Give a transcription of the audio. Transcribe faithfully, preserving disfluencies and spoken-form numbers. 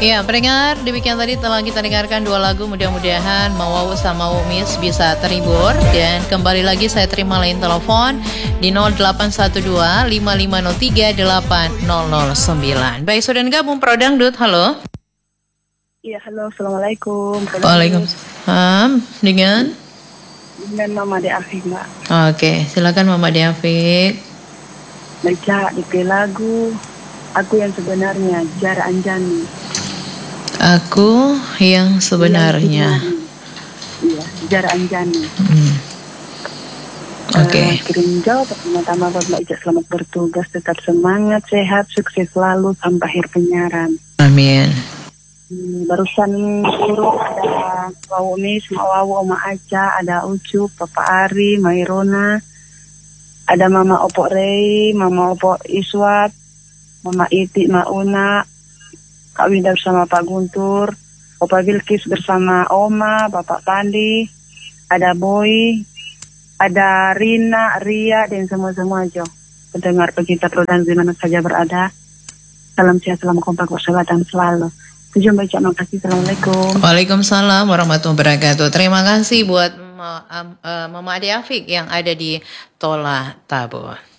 Ya, pendengar, demikian tadi telah kita dengarkan dua lagu. Mudah-mudahan Mawawu sama Umis bisa terhibur. Dan kembali lagi saya terima lain telepon di nol delapan satu dua lima lima nol tiga delapan nol nol sembilan. Baik, sudah gabung Pro Dangdut, halo. Iya, halo, assalamualaikum. Waalaikumsalam. Dengan? Dengan Mama Deafik, Mbak. Oke, silakan Mama Deafik. Baca di lagu Aku Yang Sebenarnya, Jara Anjani. Aku yang sebenarnya. Iya, Jara Anjani. Hmm. Oke. Okay. Uh, kirim jawab pertama-tama buat Mbak Ija, selamat bertugas, tetap semangat, sehat, sukses selalu sampai akhir penyiaran. Amin. Hmm, barusan suruh ada Wawu Umis, Mawawu, Oma Aca, ada Ucup, Papa Ari, Mairona, ada Mama Opo Rei, Mama Opo Iswat, Mama Iti, Mauna, Kak Winda bersama Pak Guntur, Opa Bilkis bersama Oma, Bapak Pandi, ada Boy, ada Rina, Ria, dan semua-semua aja pendengar pecinta Prodan di mana saja berada. Salam sehat, salam kompak, persahabatan selalu. Tujuan baca, makasih. Assalamualaikum. Waalaikumsalam warahmatullahi wabarakatuh. Terima kasih buat Mama Deafik yang ada di Tola Tabur.